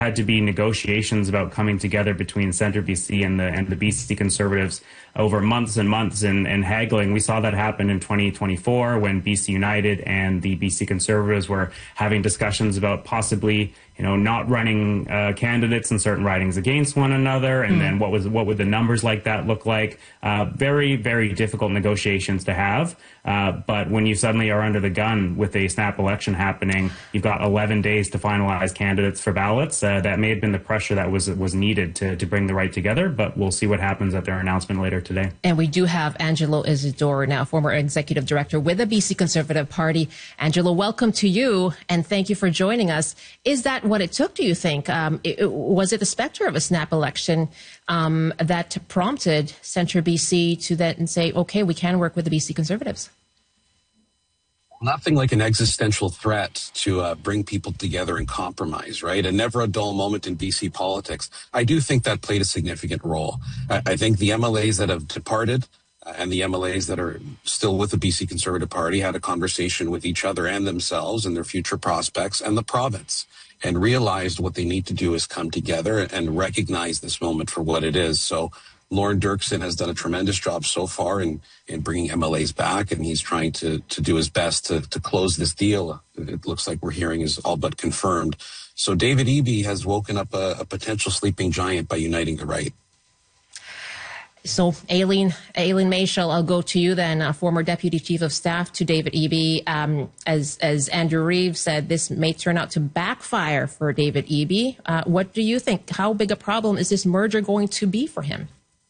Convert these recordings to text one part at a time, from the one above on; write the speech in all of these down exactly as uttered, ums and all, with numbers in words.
had to be negotiations about coming together between Centre B C and the and the B C Conservatives over months and months and, and haggling. We saw that happen in twenty twenty-four when B C United and the B C Conservatives were having discussions about possibly, you know, not running uh, candidates in certain ridings against one another, and mm. then what was what would the numbers like that look like? Uh, very, very difficult negotiations to have. Uh, but when you suddenly are under the gun with a snap election happening, you've got eleven days to finalize candidates for ballots. Uh, that may have been the pressure that was was needed to to bring the right together. But we'll see what happens at their announcement later today. And we do have Angelo Isidoro now, former executive director with the B C Conservative Party. Angelo, welcome to you, and thank you for joining us. Is that what it took, do you think? Um, it, was it the specter of a snap election um, that prompted Centre B C to then say, okay, we can work with the B C Conservatives? Nothing like an existential threat to uh, bring people together and compromise, right? And never a dull moment in B C politics. I do think that played a significant role. I, I think the M L As that have departed uh, and the M L As that are still with the B C Conservative Party had a conversation with each other and themselves and their future prospects and the province, and realized what they need to do is come together and recognize this moment for what it is. So Lorne Dirksen has done a tremendous job so far in, in bringing M L As back, and he's trying to, to do his best to, to close this deal. It looks like we're hearing is all but confirmed. So David Eby has woken up a, a potential sleeping giant by uniting the right. So, Aileen, Aileen Maischel, I'll go to you then, uh, former Deputy Chief of Staff to David Eby. Um, as, as Andrew Reeves said, this may turn out to backfire for David Eby. Uh, what do you think? How big a problem is this merger going to be for him?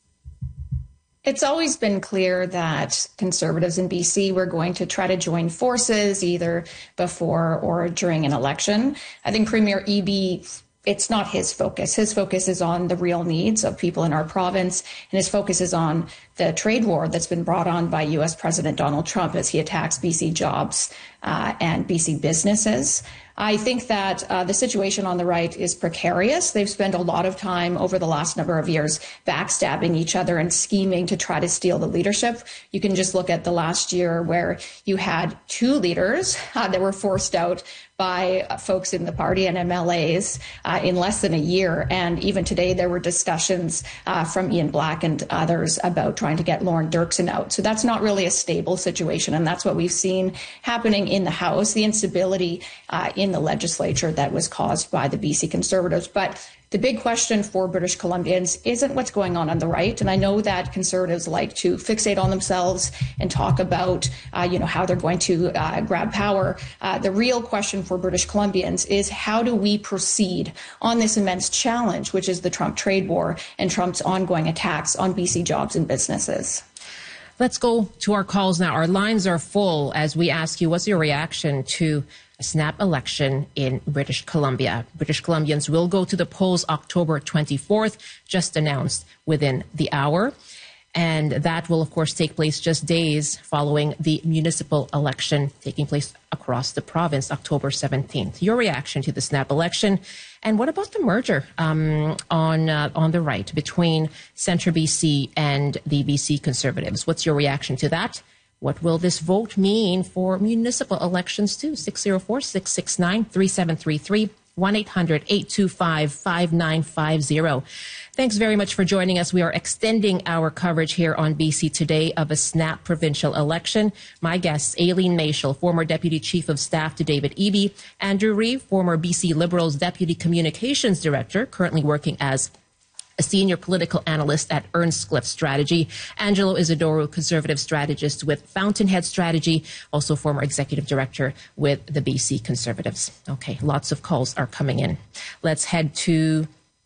It's always been clear that Conservatives in B C were going to try to join forces either before or during an election. I think Premier Eby, it's not his focus. His focus is on the real needs of people in our province, and his focus is on the trade war that's been brought on by U S President Donald Trump as he attacks B C jobs uh, and B C businesses. I think that uh, the situation on the right is precarious. They've spent a lot of time over the last number of years backstabbing each other and scheming to try to steal the leadership. You can just look at the last year where you had two leaders uh, that were forced out by uh, folks in the party and M L As uh, in less than a year. And even today, there were discussions uh, from Ian Black and others about trying to get Lorne Dirksen out. So that's not really a stable situation. And that's what we've seen happening in the House, the instability uh, in the legislature that was caused by the B C Conservatives. But the big question for British Columbians isn't what's going on on the right. And I know that Conservatives like to fixate on themselves and talk about, uh, you know, how they're going to uh, grab power. Uh, the real question for British Columbians is how do we proceed on this immense challenge, which is the Trump trade war and Trump's ongoing attacks on B C jobs and businesses. Let's go to our calls now. Our lines are full as we ask you, what's your reaction to a snap election in British Columbia? British Columbians will go to the polls October twenty-fourth, just announced within the hour. And that will, of course, take place just days following the municipal election taking place across the province, October seventeenth. Your reaction to the snap election, and what about the merger um, on uh, on the right between Centre B C and the B C Conservatives? What's your reaction to that? What will this vote mean for municipal elections too? six oh four, six six nine, three seven three three, one eight hundred, eight two five, five nine five zero. Thanks very much for joining us. We are extending our coverage here on B C Today of a snap provincial election. My guests, Aileen Maischel, former Deputy Chief of Staff to David Eby, Andrew Reeve, former B C Liberals Deputy Communications Director, currently working as a senior political analyst at Earnscliffe Strategy, Angelo Isidoro, conservative strategist with Fountainhead Strategy, also former executive director with the B C Conservatives. Okay, lots of calls are coming in. Let's head to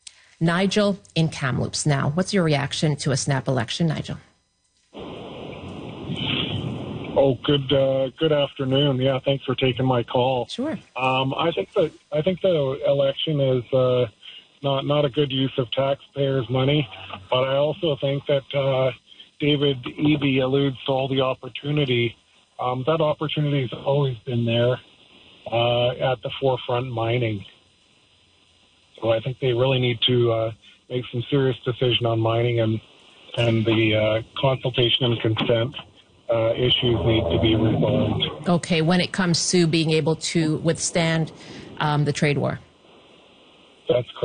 Nigel in Kamloops now. What's your reaction to a snap election, Nigel? Oh, good uh, good afternoon. Yeah, thanks for taking my call. Sure. Um, I think that I think the election is uh, not not a good use of taxpayers' money, but I also think that uh, David Eby alludes to all the opportunity. Um, that opportunity has always been there uh, at the forefront, mining. So I think they really need to uh, make some serious decision on mining, and and the uh, consultation and consent uh, issues need to be resolved. Okay, when it comes to being able to withstand um, the trade war. That's correct.